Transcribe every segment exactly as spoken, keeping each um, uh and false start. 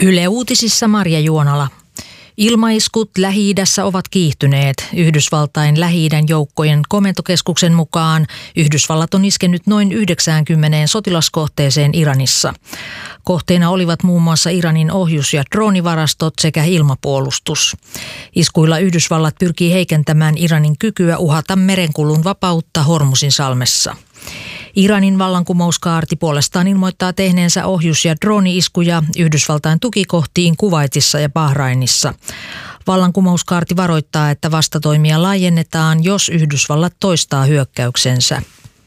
Yle Uutisissa Marja Juonala. Ilmaiskut Lähi-idässä ovat kiihtyneet. Yhdysvaltain Lähi-idän joukkojen komentokeskuksen mukaan Yhdysvallat on iskenyt noin yhdeksäänkymmeneen sotilaskohteeseen Iranissa. Kohteena olivat muun muassa Iranin ohjus- ja droonivarastot sekä ilmapuolustus. Iskuilla Yhdysvallat pyrkii heikentämään Iranin kykyä uhata merenkulun vapautta Hormusin salmessa. Iranin vallankumouskaarti puolestaan ilmoittaa tehneensä ohjus- ja drooni-iskuja Yhdysvaltain tukikohtiin Kuwaitissa ja Bahrainissa. Vallankumouskaarti varoittaa, että vastatoimia laajennetaan, jos Yhdysvallat toistaa hyökkäyksensä.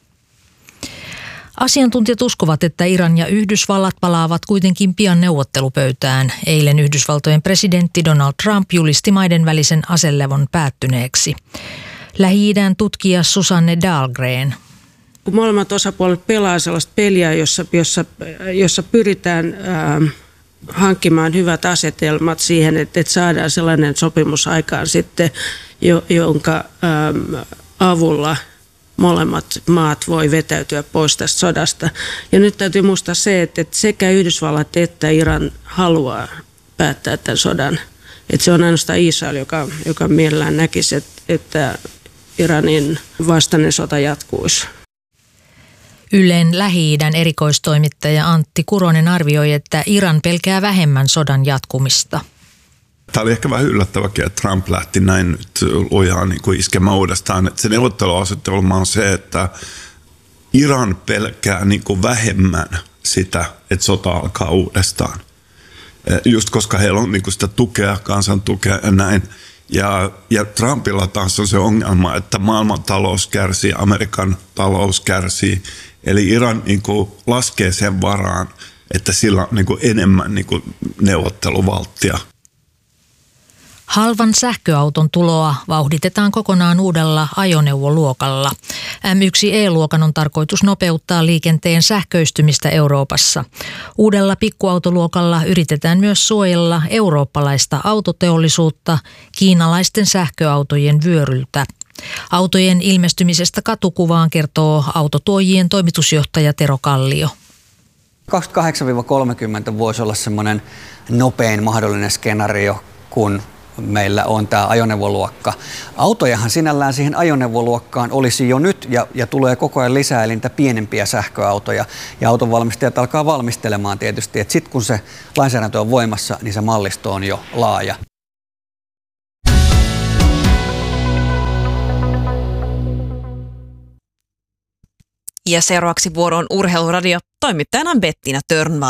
Asiantuntijat uskovat, että Iran ja Yhdysvallat palaavat kuitenkin pian neuvottelupöytään. Eilen Yhdysvaltojen presidentti Donald Trump julisti maiden välisen aselevon päättyneeksi. Lähi-idän tutkija Susanne Dahlgren. Kun molemmat osapuolet pelaa sellaista peliä, jossa, jossa, jossa pyritään ää, hankkimaan hyvät asetelmat siihen, että, että saadaan sellainen sopimus aikaan sitten, jo, jonka ää, avulla molemmat maat voi vetäytyä pois tästä sodasta. Ja nyt täytyy muistaa se, että, että sekä Yhdysvallat että Iran haluaa päättää tämän sodan. Että se on ainoastaan Israel, joka, joka mielellään näkisi, että, että Iranin vastainen sota jatkuisi. Ylen Lähi-idän erikoistoimittaja Antti Kuronen arvioi, että Iran pelkää vähemmän sodan jatkumista. Tämä oli ehkä vähän yllättäväkin, että Trump lähti näin nyt lujaan niin kuin iskemään uudestaan. Että se neuvotteluasetelma on se, että Iran pelkää niin kuin vähemmän sitä, että sota alkaa uudestaan. Just koska heillä on niin kuin sitä tukea, kansan tukea ja näin. Ja, ja Trumpilla taas on se ongelma, että maailman talous kärsii, Amerikan talous kärsii. Eli Iran niin kuin laskee sen varaan, että sillä on niin kuin enemmän niin kuin neuvotteluvalttia. Halvan sähköauton tuloa vauhditetaan kokonaan uudella ajoneuvoluokalla. M yksi E-luokan on tarkoitus nopeuttaa liikenteen sähköistymistä Euroopassa. Uudella pikkuautoluokalla yritetään myös suojella eurooppalaista autoteollisuutta kiinalaisten sähköautojen vyöryltä. Autojen ilmestymisestä katukuvaan kertoo autotuojien toimitusjohtaja Tero Kallio. kaksikymmentäkahdeksan kolmekymmentä voisi olla semmoinen nopein mahdollinen skenaario, kun meillä on tämä ajoneuvoluokka. Autojahan sinällään siihen ajoneuvoluokkaan olisi jo nyt ja, ja tulee koko ajan lisää, eli niitä pienempiä sähköautoja. Ja autonvalmistajat alkaa valmistelemaan tietysti, että sitten kun se lainsäädäntö on voimassa, niin se mallisto on jo laaja. Ja seuraavaksi vuoroon Urheiluradio, toimittajana Bettina Törnvall.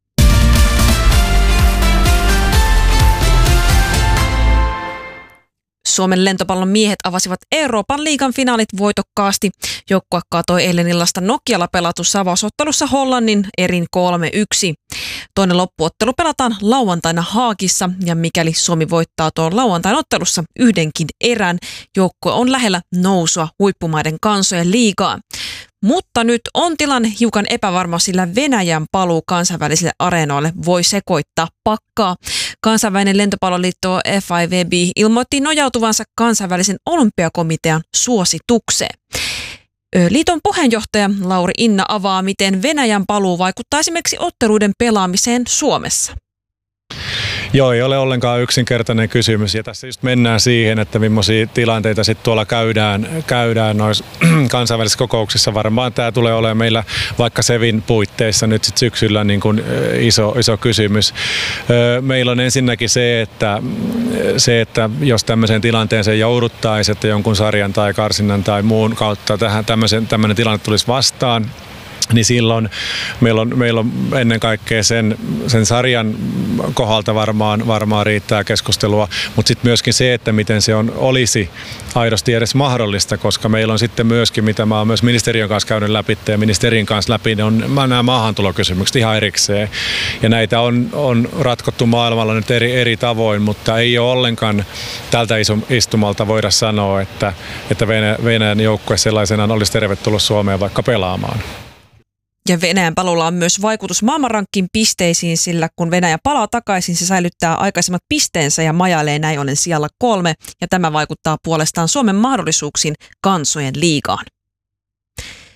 Suomen lentopallon miehet avasivat Euroopan liigan finaalit voitokkaasti. Joukkue kaatoi eilen illasta Nokialla pelatussa avausottelussa Hollannin erin kolme yksi. Toinen loppuottelu pelataan lauantaina Haagissa ja mikäli Suomi voittaa tuon lauantain ottelussa yhdenkin erän, joukkue on lähellä nousua huippumaiden kansojen liigaan. Mutta nyt on tilanne hiukan epävarma, sillä Venäjän paluu kansainvälisille areenoille voi sekoittaa pakkaa. Kansainvälinen lentopalloliitto F I V B ilmoitti nojautuvansa kansainvälisen olympiakomitean suositukseen. Liiton puheenjohtaja Lauri Inna avaa, miten Venäjän paluu vaikuttaa esimerkiksi otteluiden pelaamiseen Suomessa. Joo, ei ole ollenkaan yksinkertainen kysymys ja tässä just mennään siihen, että millaisia tilanteita sitten tuolla käydään, käydään noissa kansainvälisissä kokouksissa. Varmaan tämä tulee olemaan meillä vaikka Sevin puitteissa nyt sit syksyllä niin kuin iso, iso kysymys. Meillä on ensinnäkin se, että, se, että jos tämmöiseen tilanteeseen jouduttaisiin, että jonkun sarjan tai karsinnan tai muun kautta tähän tämmöinen tilanne tulisi vastaan, niin silloin meillä on, meillä on ennen kaikkea sen, sen sarjan kohdalta varmaan, varmaan riittää keskustelua, mutta sitten myöskin se, että miten se on, olisi aidosti edes mahdollista, koska meillä on sitten myöskin, mitä mä oon myös ministeriön kanssa käynyt läpi ja ministerin kanssa läpi, niin on nämä maahantulokysymykset ihan erikseen. Ja näitä on, on ratkottu maailmalla nyt eri, eri tavoin, mutta ei ole ollenkaan tältä istumalta voida sanoa, että, että Venäjän joukkue sellaisenaan olisi tervetullut Suomeen vaikka pelaamaan. Ja Venäjän paluulla on myös vaikutus maailmanrankkin pisteisiin, sillä kun Venäjä palaa takaisin, se säilyttää aikaisemmat pisteensä ja majailee näin ollen sijalla kolme. Ja tämä vaikuttaa puolestaan Suomen mahdollisuuksiin kansojen liigaan.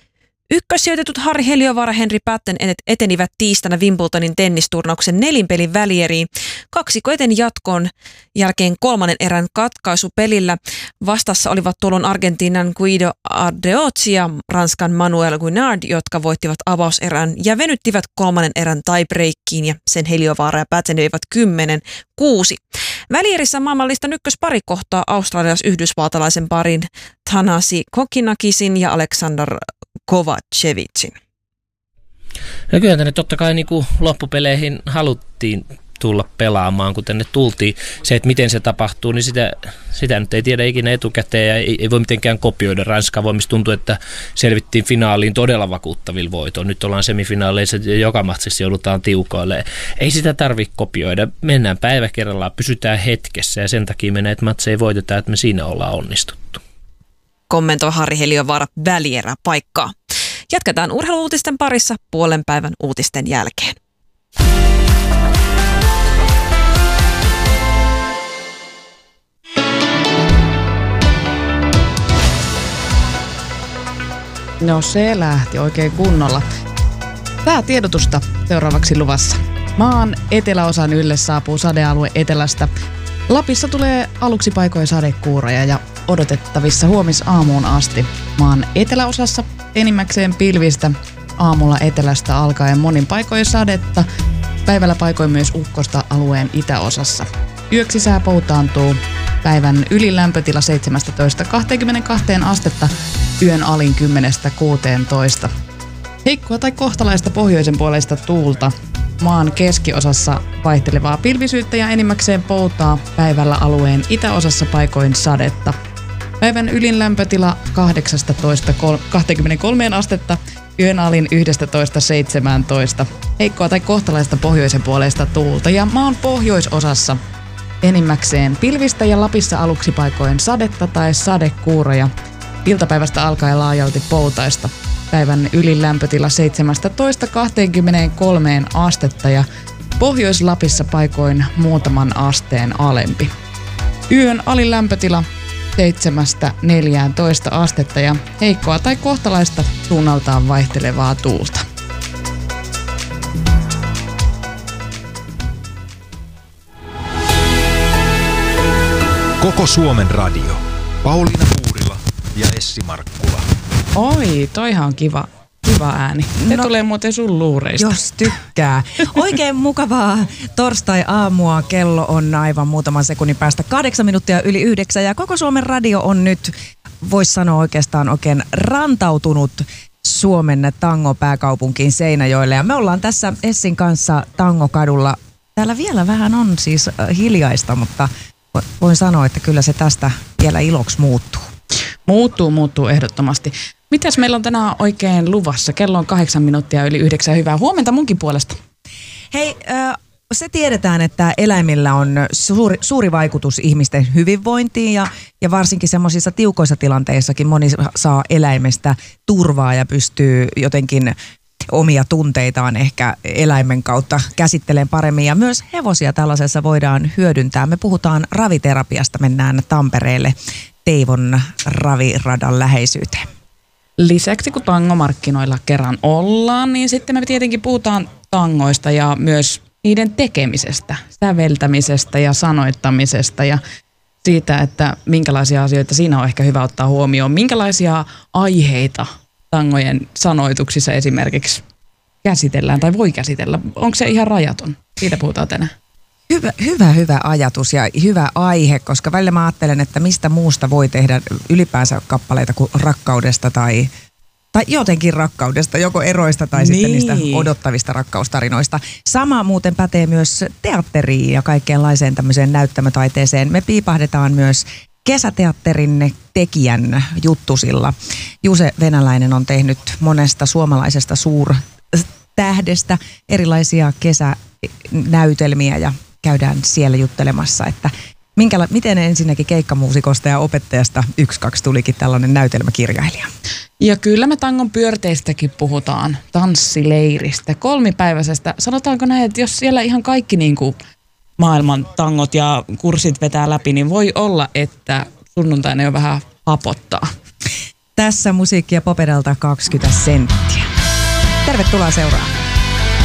Ykkössijoitetut Harri Heliövaara ja Henri Patten etenivät tiistaina Wimbledonin tennisturnauksen nelinpelin välieriin. Kaksikko eteni jatkoon jälkeen kolmannen erän katkaisupelillä. Vastassa olivat tuolloin Argentiinan Guido Ardeozzi ja Ranskan Manuel Guinard, jotka voittivat avauserän ja venyttivät kolmannen erän tiebreakkiin ja sen Heliövaara ja Patten veivät kymmenen kuusi. Välierissä maailmanlistan ykköspari kohtaa australialais-yhdysvaltalaisen parin Thanasi Kokinakisin ja Alexander Kovacevicin. No kyllä tänne totta kai niin kuin loppupeleihin haluttiin tulla pelaamaan, kun tänne tultiin. Se, että miten se tapahtuu, niin sitä, sitä nyt ei tiedä ikinä etukäteen ja ei, ei voi mitenkään kopioida. Ranskaa voi, missä tuntuu, että selvittiin finaaliin todella vakuuttavilla voitoon. Nyt ollaan semifinaaleissa ja joka matsissa joudutaan tiukoille. Ei sitä tarvitse kopioida. Mennään päivä kerrallaan, pysytään hetkessä ja sen takia me näitä matseja voitetaan, että me siinä ollaan onnistuttu. Kommentoi Harri Heliövaara välierä paikkaa. Jatketaan urheiluutisten parissa puolen päivän uutisten jälkeen. No se lähti oikein kunnolla. Päätiedotusta seuraavaksi luvassa. Maan eteläosan ylle saapuu sadealue etelästä. Lapissa tulee aluksi paikoin sadekuuroja ja odotettavissa huomisaamuun asti. Maan eteläosassa enimmäkseen pilvistä, aamulla etelästä alkaen monin paikoin sadetta, päivällä paikoin myös ukkosta alueen itäosassa. Yöksi sää poutaantuu, päivän ylin lämpötila seitsemästätoista kaksikymmentäkaksi astetta, yön alin kymmenestä kuuteentoista. Heikkoa tai kohtalaista pohjoisen puoleista tuulta. Maan keskiosassa vaihtelevaa pilvisyyttä ja enimmäkseen poutaa, päivällä alueen itäosassa paikoin sadetta. Päivän ylin lämpötila kahdeksastatoista kaksikymmentäkolme astetta, yön alin yksitoista seitsemäntoista. Heikkoa tai kohtalaista pohjoisen puoleista tuulta ja maan pohjoisosassa enimmäkseen pilvistä ja Lapissa aluksi paikoin sadetta tai sadekuuroja. Iltapäivästä alkaen laajalti poutaista. Päivän ylin lämpötila seitsemästätoista kaksikymmentäkolme astetta ja Pohjois-Lapissa paikoin muutaman asteen alempi. Yön alin lämpötila seitsemästä neljääntoista astetta ja heikkoa tai kohtalaista suunnaltaan vaihtelevaa tuulta. Koko Suomen radio. Pauliina Puurila ja Essi Markkula. Oi, toihan on kiva, kiva ääni. Se no, tulee muuten sun luureista. Jos tykkää. Oikein mukavaa torstai-aamua. Kello on aivan muutaman sekunnin päästä kahdeksan minuuttia yli yhdeksän. Ja Koko Suomen radio on nyt, voisi sanoa oikeastaan oikein rantautunut Suomen tango-pääkaupunkiin Seinäjoelle. Ja me ollaan tässä Essin kanssa Tangokadulla. Täällä vielä vähän on siis hiljaista, mutta voin sanoa, että kyllä se tästä vielä iloksi muuttuu. Muuttuu, muuttuu ehdottomasti. Mitäs meillä on tänään oikein luvassa? Kello on kahdeksan minuuttia yli yhdeksän. Hyvää huomenta munkin puolesta. Hei, äh, se tiedetään, että eläimillä on suuri, suuri vaikutus ihmisten hyvinvointiin ja, ja varsinkin semmoisissa tiukoissa tilanteissakin moni saa eläimestä turvaa ja pystyy jotenkin omia tunteitaan ehkä eläimen kautta käsittelemään paremmin. Ja myös hevosia tällaisessa voidaan hyödyntää. Me puhutaan raviterapiasta, mennään Tampereelle Teivon raviradan läheisyyteen. Lisäksi kun tangomarkkinoilla kerran ollaan, niin sitten me tietenkin puhutaan tangoista ja myös niiden tekemisestä, säveltämisestä ja sanoittamisesta ja siitä, että minkälaisia asioita siinä on ehkä hyvä ottaa huomioon. Minkälaisia aiheita tangojen sanoituksissa esimerkiksi käsitellään tai voi käsitellä? Onko se ihan rajaton? Siitä puhutaan tänään. Hyvä, hyvä, hyvä ajatus ja hyvä aihe, koska välillä mä ajattelen, että mistä muusta voi tehdä ylipäänsä kappaleita kuin rakkaudesta tai, tai jotenkin rakkaudesta, joko eroista tai niin. sitten niistä odottavista rakkaustarinoista. Sama muuten pätee myös teatteriin ja kaikkeenlaiseen tämmöiseen näyttämötaiteeseen. Me piipahdetaan myös kesäteatterin tekijän juttusilla. Juse Venäläinen on tehnyt monesta suomalaisesta suurtähdestä erilaisia kesänäytelmiä ja käydään siellä juttelemassa, että minkäla- miten ensinnäkin keikkamuusikosta ja opettajasta yksi kaksi tulikin tällainen näytelmäkirjailija. Ja kyllä me tangon pyörteistäkin puhutaan, tanssileiristä, kolmipäiväisestä. Sanotaanko näin, että jos siellä ihan kaikki niin kuin maailman tangot ja kurssit vetää läpi, niin voi olla, että sunnuntaina jo vähän hapottaa. Tässä musiikkia Popedalta kaksikymmentä senttiä. Tervetuloa seuraamaan.